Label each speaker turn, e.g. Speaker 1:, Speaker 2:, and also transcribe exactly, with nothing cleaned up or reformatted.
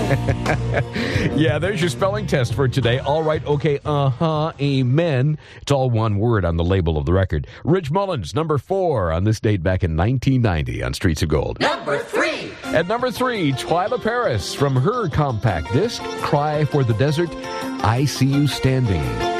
Speaker 1: Yeah, there's your spelling test for today. All right, okay, uh-huh, amen. It's all one word on the label of the record. Rich Mullins, number four on this date back in nineteen ninety on Streets of Gold.
Speaker 2: Number three.
Speaker 1: At number three, Twyla Paris from her compact disc, Cry for the Desert, I See You Standing.